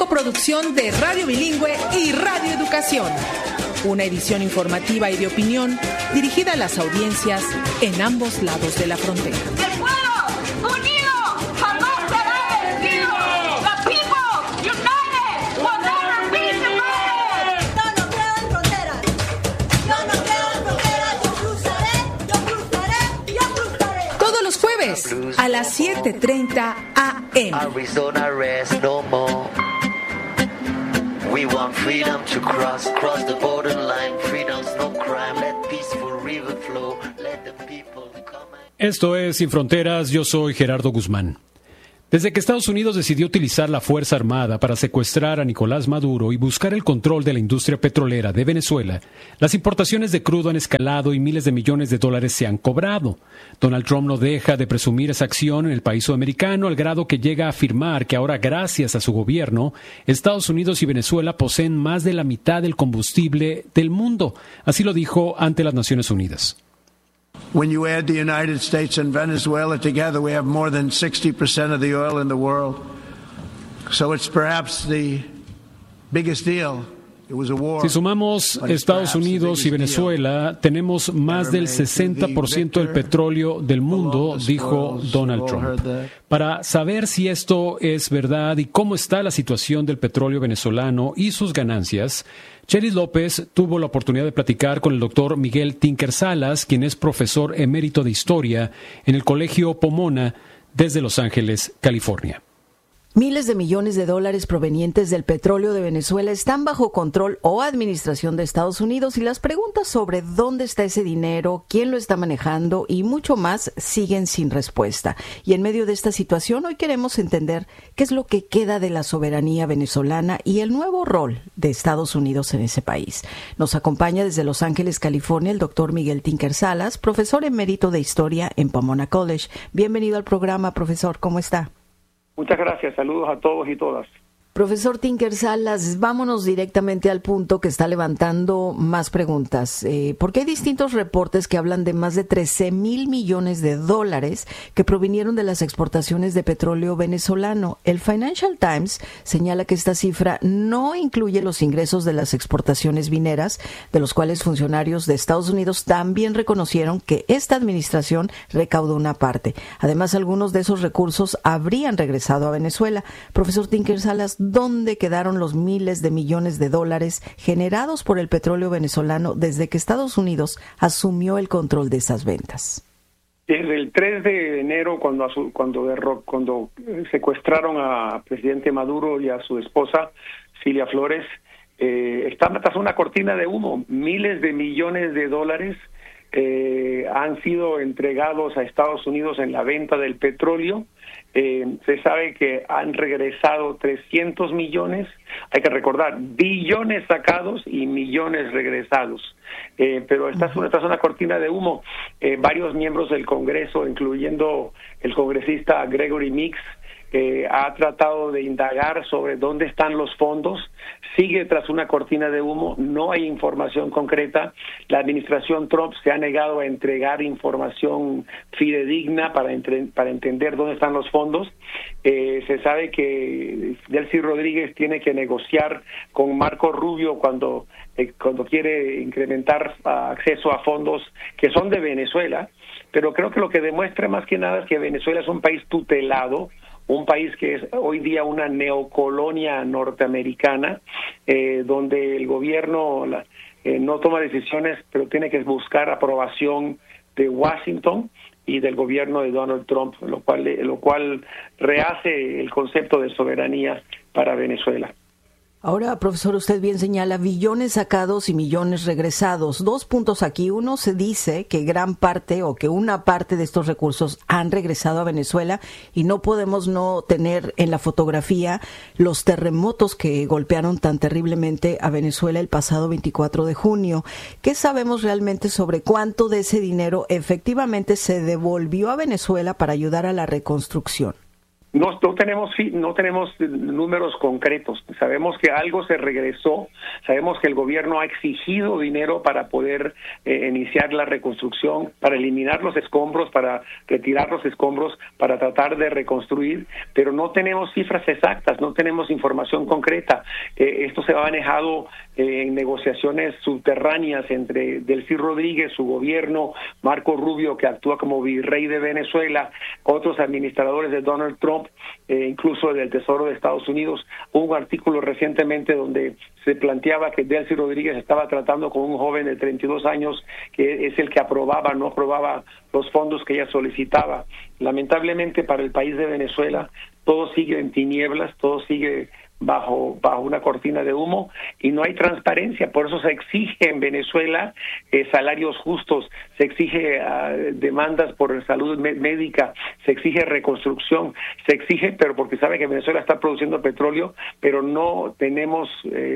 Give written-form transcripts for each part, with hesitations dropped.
coproducción de Radio Bilingüe y Radio Educación. Una edición informativa y de opinión dirigida a las audiencias en ambos lados de la frontera. ¡El pueblo unido jamás será vencido! ¡The people united will never be divided! No nos quedan fronteras. No nos quedan fronteras. Yo cruzaré. Todos los jueves a las 7:30 a.m. Arizona rest no more. We want freedom to cross the borderline. Freedom's no crime. Let peaceful river flow. Let the people come and... Esto es Sin Fronteras, yo soy Gerardo Guzmán. Desde que Estados Unidos decidió utilizar la Fuerza Armada para secuestrar a Nicolás Maduro y buscar el control de la industria petrolera de Venezuela, las importaciones de crudo han escalado y miles de millones de dólares se han cobrado. Donald Trump no deja de presumir esa acción en el país sudamericano al grado que llega a afirmar que ahora, gracias a su gobierno, Estados Unidos y Venezuela poseen más de la mitad del combustible del mundo. Así lo dijo ante las Naciones Unidas. When you add the United States and Venezuela together, we have more than 60% of the oil in the world. So it's perhaps the biggest deal. It was a war. Si sumamos Estados Unidos y Venezuela, tenemos más del 60% del petróleo del mundo, dijo Donald Trump. Para saber si esto es verdad y cómo está la situación del petróleo venezolano y sus ganancias, Chely López tuvo la oportunidad de platicar con el doctor Miguel Tinker Salas, quien es profesor emérito de Historia en el Colegio Pomona desde Los Ángeles, California. Miles de millones de dólares provenientes del petróleo de Venezuela están bajo control o administración de Estados Unidos y las preguntas sobre dónde está ese dinero, quién lo está manejando y mucho más siguen sin respuesta. Y en medio de esta situación hoy queremos entender qué es lo que queda de la soberanía venezolana y el nuevo rol de Estados Unidos en ese país. Nos acompaña desde Los Ángeles, California, el doctor Miguel Tinker Salas, profesor emérito de Historia en Pomona College. Bienvenido al programa, profesor. ¿Cómo está? Muchas gracias, saludos a todos y todas. Profesor Tinker Salas, vámonos directamente al punto que está levantando más preguntas, porque hay distintos reportes que hablan de más de 13,000 millones de dólares que provinieron de las exportaciones de petróleo venezolano. El Financial Times señala que esta cifra no incluye los ingresos de las exportaciones mineras, de los cuales funcionarios de Estados Unidos también reconocieron que esta administración recaudó una parte. Además, algunos de esos recursos habrían regresado a Venezuela. Profesor Tinker Salas, ¿dónde quedaron los miles de millones de dólares generados por el petróleo venezolano desde que Estados Unidos asumió el control de esas ventas? Desde el 3 de enero, cuando secuestraron a presidente Maduro y a su esposa, Cilia Flores, está tras una cortina de humo. Miles de millones de dólares han sido entregados a Estados Unidos en la venta del petróleo. Se sabe que han regresado 300 millones, hay que recordar, billones sacados y millones regresados. Pero esta es una cortina de humo. Varios miembros del Congreso, incluyendo el congresista Gregory Meeks, ha tratado de indagar sobre dónde están los fondos. Sigue tras una cortina de humo, no hay información concreta. La administración Trump se ha negado a entregar información fidedigna para entender dónde están los fondos. Se sabe que Delcy Rodríguez tiene que negociar con Marco Rubio cuando quiere incrementar acceso a fondos que son de Venezuela, pero creo que lo que demuestra más que nada es que Venezuela es un país tutelado, un país que es hoy día una neocolonia norteamericana, donde el gobierno no toma decisiones, pero tiene que buscar aprobación de Washington y del gobierno de Donald Trump, lo cual rehace el concepto de soberanía para Venezuela. Ahora, profesor, usted bien señala billones sacados y millones regresados. 2 puntos aquí. Uno, se dice que gran parte o que una parte de estos recursos han regresado a Venezuela y no podemos no tener en la fotografía los terremotos que golpearon tan terriblemente a Venezuela el pasado 24 de junio. ¿Qué sabemos realmente sobre cuánto de ese dinero efectivamente se devolvió a Venezuela para ayudar a la reconstrucción? No tenemos números concretos. Sabemos que algo se regresó, sabemos que el gobierno ha exigido dinero para poder iniciar la reconstrucción, para eliminar los escombros, para retirar los escombros, para tratar de reconstruir, pero no tenemos cifras exactas, no tenemos información concreta. Esto se ha manejado en negociaciones subterráneas entre Delcy Rodríguez, su gobierno, Marco Rubio, que actúa como virrey de Venezuela, otros administradores de Donald Trump, incluso del Tesoro de Estados Unidos. Hubo un artículo recientemente donde se planteaba que Delcy Rodríguez estaba tratando con un joven de 32 años que es el que no aprobaba los fondos que ella solicitaba. Lamentablemente para el país de Venezuela todo sigue en tinieblas, todo sigue bajo una cortina de humo y no hay transparencia. Por eso se exige en Venezuela salarios justos, se exige demandas por salud médica, se exige reconstrucción, se exige, pero porque sabe que Venezuela está produciendo petróleo, pero no tenemos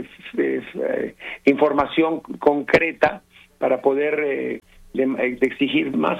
información concreta para poder exigir más.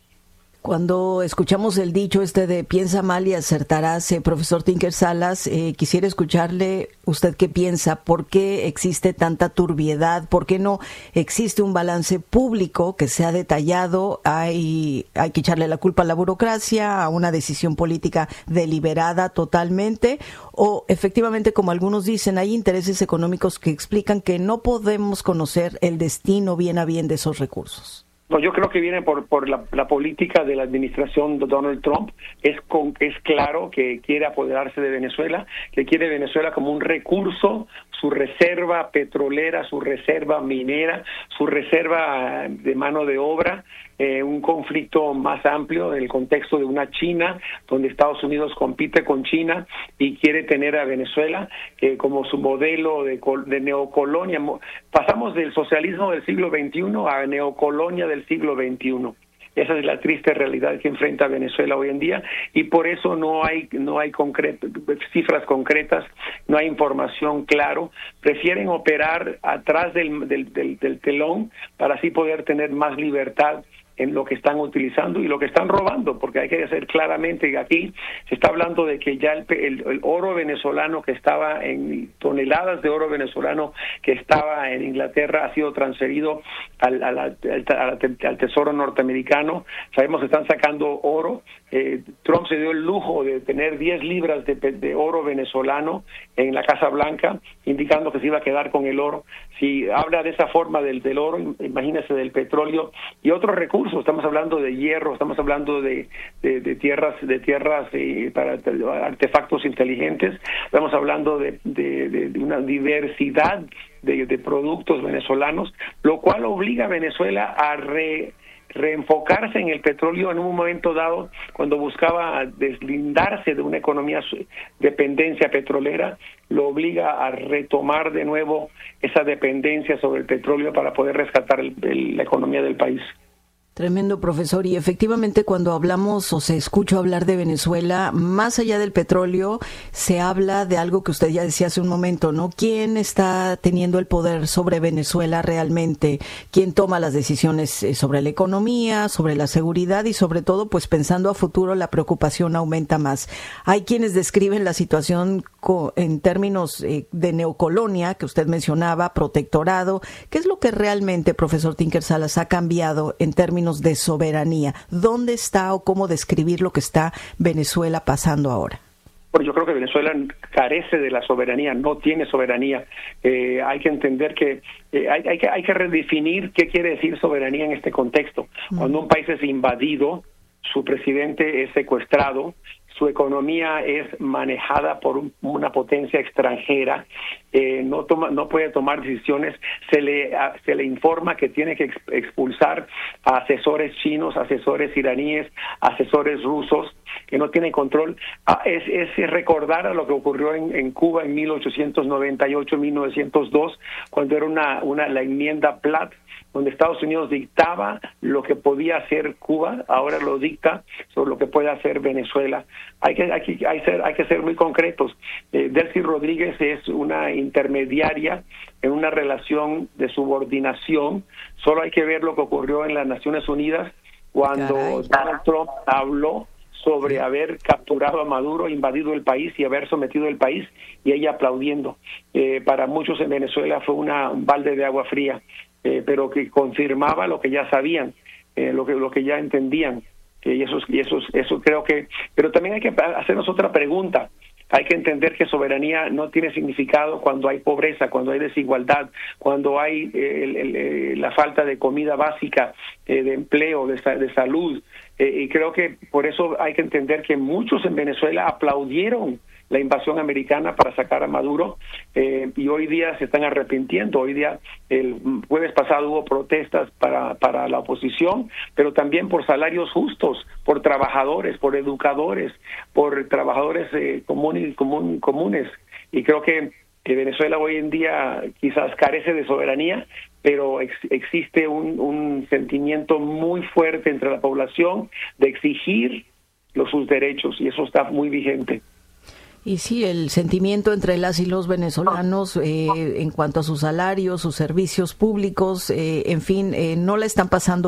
Cuando escuchamos el dicho de piensa mal y acertarás, profesor Tinker Salas, quisiera escucharle usted qué piensa, por qué existe tanta turbiedad, por qué no existe un balance público que sea detallado. Hay que echarle la culpa a la burocracia, a una decisión política deliberada totalmente, o efectivamente, como algunos dicen, hay intereses económicos que explican que no podemos conocer el destino bien a bien de esos recursos. No, yo creo que viene por la política de la administración de Donald Trump. Es claro que quiere apoderarse de Venezuela, que quiere Venezuela como un recurso, su reserva petrolera, su reserva minera, su reserva de mano de obra, un conflicto más amplio en el contexto de una China, donde Estados Unidos compite con China y quiere tener a Venezuela como su modelo de neocolonia. Pasamos del socialismo del siglo XXI a neocolonia del siglo XXI. Esa es la triste realidad que enfrenta Venezuela hoy en día y por eso no hay cifras concretas, no hay información claro. Prefieren operar atrás del telón para así poder tener más libertad en lo que están utilizando y lo que están robando, porque hay que decir claramente que aquí se está hablando de que ya el oro venezolano que estaba en toneladas de oro venezolano que estaba en Inglaterra ha sido transferido al Tesoro norteamericano. Sabemos que están sacando oro. Trump se dio el lujo de tener 10 libras de oro venezolano en la Casa Blanca, indicando que se iba a quedar con el oro. Si habla de esa forma del oro, imagínese del petróleo y otros recursos. Estamos hablando de hierro, estamos hablando de tierras para artefactos inteligentes, estamos hablando de una diversidad de productos venezolanos, lo cual obliga a Venezuela a reenfocarse en el petróleo en un momento dado cuando buscaba deslindarse de una economía dependencia petrolera, lo obliga a retomar de nuevo esa dependencia sobre el petróleo para poder rescatar la economía del país. Tremendo, profesor. Y efectivamente, cuando hablamos o se escucha hablar de Venezuela, más allá del petróleo, se habla de algo que usted ya decía hace un momento, ¿no? ¿Quién está teniendo el poder sobre Venezuela realmente? ¿Quién toma las decisiones sobre la economía, sobre la seguridad y sobre todo, pues pensando a futuro, la preocupación aumenta más? Hay quienes describen la situación en términos de neocolonia, que usted mencionaba, protectorado. ¿Qué es lo que realmente, profesor Tinker Salas, ha cambiado en términos de soberanía? ¿Dónde está o cómo describir lo que está Venezuela pasando ahora? Bueno, yo creo que Venezuela carece de la soberanía, no tiene soberanía. Hay que entender que hay que redefinir qué quiere decir soberanía en este contexto. Cuando un país es invadido, su presidente es secuestrado, su economía es manejada por una potencia extranjera, no puede tomar decisiones, se le informa que tiene que expulsar a asesores chinos, asesores iraníes, asesores rusos, que no tienen control. Es recordar a lo que ocurrió en Cuba en 1898-1902, cuando era la enmienda Platt, donde Estados Unidos dictaba lo que podía hacer Cuba, ahora lo dicta sobre lo que puede hacer Venezuela. Hay que ser muy concretos. Delcy Rodríguez es una intermediaria en una relación de subordinación. Solo hay que ver lo que ocurrió en las Naciones Unidas cuando Donald Trump habló sobre haber capturado a Maduro, invadido el país y haber sometido el país, y ella aplaudiendo. Para muchos en Venezuela fue un balde de agua fría, pero que confirmaba lo que ya sabían, lo que ya entendían. Y eso creo que... Pero también hay que hacernos otra pregunta. Hay que entender que soberanía no tiene significado cuando hay pobreza, cuando hay desigualdad, cuando hay la falta de comida básica, de empleo, de salud. Y creo que por eso hay que entender que muchos en Venezuela aplaudieron la invasión americana para sacar a Maduro, y hoy día se están arrepintiendo. Hoy día, el jueves pasado hubo protestas para la oposición, pero también por salarios justos, por trabajadores, por educadores, por trabajadores comunes. Y creo que Venezuela hoy en día quizás carece de soberanía, pero existe un sentimiento muy fuerte entre la población de exigir sus derechos, y eso está muy vigente. Y sí, el sentimiento entre las y los venezolanos en cuanto a sus salarios, sus servicios públicos, en fin, no la están pasando